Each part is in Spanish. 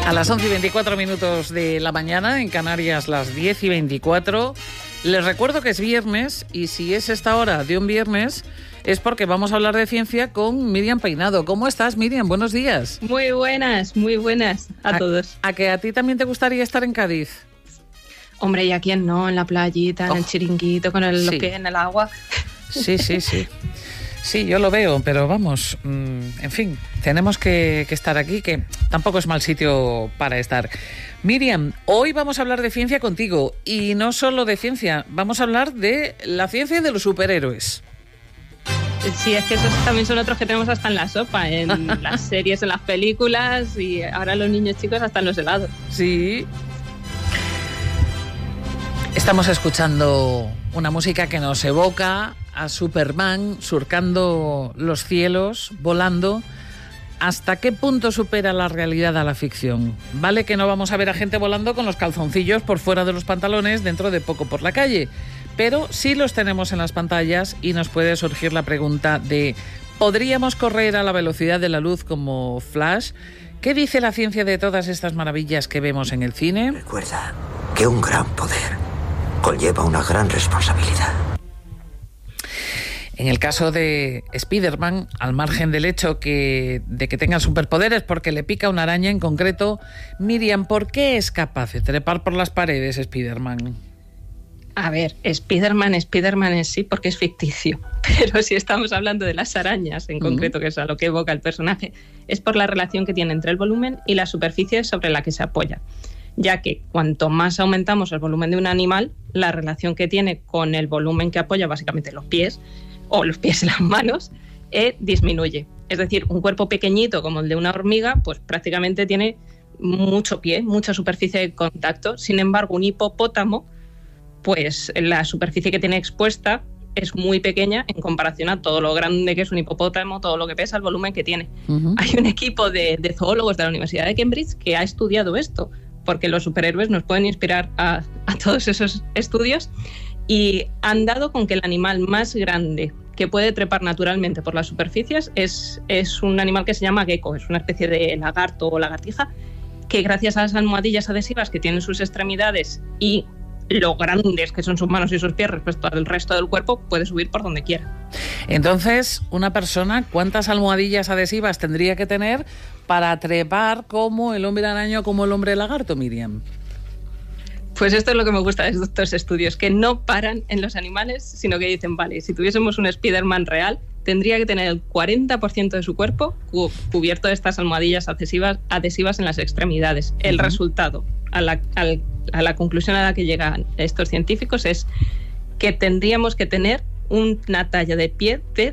A las 11:24 de la mañana, en Canarias las 10:24. Les recuerdo que es viernes y si es esta hora de un viernes es porque vamos a hablar de ciencia con Miriam Peinado. ¿Cómo estás, Miriam? Buenos días. Muy buenas a todos. ¿A que a ti también te gustaría estar en Cádiz? Hombre, ¿y a quién no? En la playita, en el chiringuito, con los pies en el agua. Sí. Sí, yo lo veo, pero vamos, en fin, tenemos que estar aquí, que tampoco es mal sitio para estar. Miriam, hoy vamos a hablar de ciencia contigo, y no solo de ciencia, vamos a hablar de la ciencia de los superhéroes. Sí, es que esos también son otros que tenemos hasta en la sopa, en las series, en las películas, y ahora los niños chicos hasta en los helados. Sí. Estamos escuchando una música que nos evoca a Superman surcando los cielos, volando. ¿Hasta qué punto supera la realidad a la ficción? Vale que no vamos a ver a gente volando con los calzoncillos por fuera de los pantalones dentro de poco por la calle, pero sí los tenemos en las pantallas y nos puede surgir la pregunta de ¿podríamos correr a la velocidad de la luz como Flash? ¿Qué dice la ciencia de todas estas maravillas que vemos en el cine? Recuerda que un gran poder conlleva una gran responsabilidad. En el caso de Spider-Man, al margen del hecho de que tenga superpoderes porque le pica una araña en concreto, Miriam, ¿por qué es capaz de trepar por las paredes Spider-Man? A ver, Spider-Man es sí porque es ficticio, pero si estamos hablando de las arañas en concreto, que es a lo que evoca el personaje, es por la relación que tiene entre el volumen y la superficie sobre la que se apoya, ya que cuanto más aumentamos el volumen de un animal, la relación que tiene con el volumen que apoya, básicamente los pies, o los pies y las manos, disminuye. Es decir, un cuerpo pequeñito como el de una hormiga, pues prácticamente tiene mucho pie, mucha superficie de contacto. Sin embargo, un hipopótamo, pues la superficie que tiene expuesta es muy pequeña en comparación a todo lo grande que es un hipopótamo, todo lo que pesa, el volumen que tiene. Hay un equipo de zoólogos de la Universidad de Cambridge que ha estudiado esto, porque los superhéroes nos pueden inspirar a todos esos estudios, y han dado con que el animal más grande que puede trepar naturalmente por las superficies es un animal que se llama gecko, es una especie de lagarto o lagartija, que gracias a las almohadillas adhesivas que tienen sus extremidades y lo grandes que son sus manos y sus pies respecto al resto del cuerpo, puede subir por donde quiera. Entonces, una persona, ¿cuántas almohadillas adhesivas tendría que tener para trepar como el hombre araña o como el hombre lagarto, Miriam? Pues esto es lo que me gusta de estos estudios, que no paran en los animales, sino que dicen, vale, si tuviésemos un Spider-Man real, tendría que tener el 40% de su cuerpo cubierto de estas almohadillas adhesivas en las extremidades. El resultado, a la conclusión a la que llegan estos científicos, es que tendríamos que tener una talla de pie de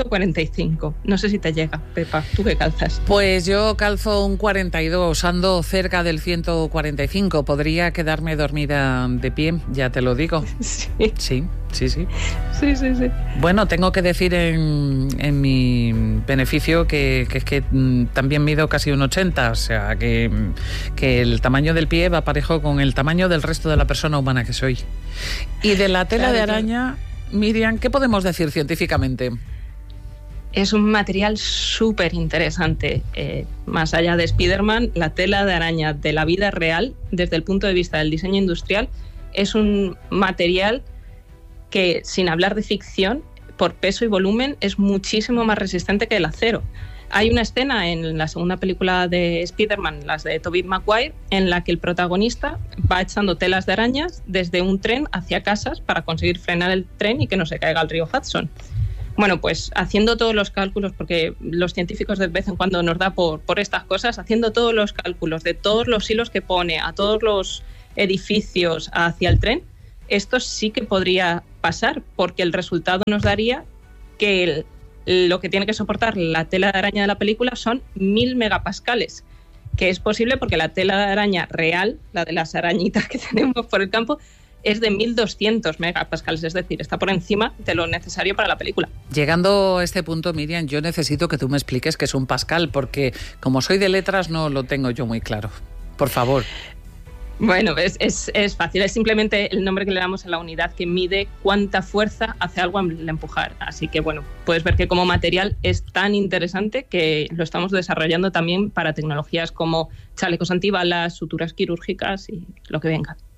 145. No sé si te llega, Pepa, ¿tú qué calzas? Pues yo calzo un 42, ando cerca del 145. Podría quedarme dormida de pie, ya te lo digo. Sí. Sí. Bueno, tengo que decir en mi beneficio que es que también mido casi un 80, o sea que el tamaño del pie va parejo con el tamaño del resto de la persona humana que soy. Y de la tela de araña, Miriam, ¿qué podemos decir científicamente? Es un material súper interesante. Más allá de Spider-Man, la tela de araña de la vida real, desde el punto de vista del diseño industrial, es un material que, sin hablar de ficción, por peso y volumen, es muchísimo más resistente que el acero. Hay una escena en la segunda película de Spider-Man, las de Tobey Maguire, en la que el protagonista va echando telas de arañas desde un tren hacia casas para conseguir frenar el tren y que no se caiga al río Hudson. Bueno, pues haciendo todos los cálculos, porque los científicos de vez en cuando nos da por estas cosas, haciendo todos los cálculos de todos los hilos que pone a todos los edificios hacia el tren, esto sí que podría pasar, porque el resultado nos daría que lo que tiene que soportar la tela de araña de la película son 1000 megapascales, que es posible porque la tela de araña real, la de las arañitas que tenemos por el campo, es de 1200 megapascales, es decir, está por encima de lo necesario para la película. Llegando a este punto, Miriam, yo necesito que tú me expliques qué es un pascal, porque como soy de letras no lo tengo yo muy claro. Por favor. Bueno, es fácil, es simplemente el nombre que le damos a la unidad que mide cuánta fuerza hace algo al empujar. Así que bueno, puedes ver que como material es tan interesante que lo estamos desarrollando también para tecnologías como chalecos antibalas, suturas quirúrgicas y lo que venga.